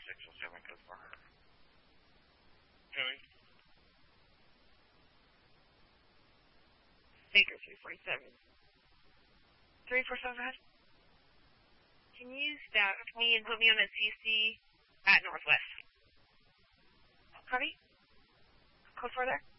607 code for her. Joey? Baker 347. 347, go ahead. Can you staff me and put me on a CC at Northwest? Copy? Code 4 there?